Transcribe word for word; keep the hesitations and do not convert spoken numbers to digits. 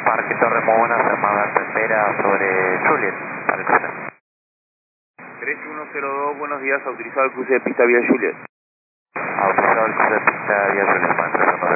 Parque Torre Mona, Armada Espera sobre Juliet, para el cruce. tres uno cero dos, buenos días, autorizado el cruce de pista vía Juliet. Autorizado el cruce de pista vía Juliet, para el cruce.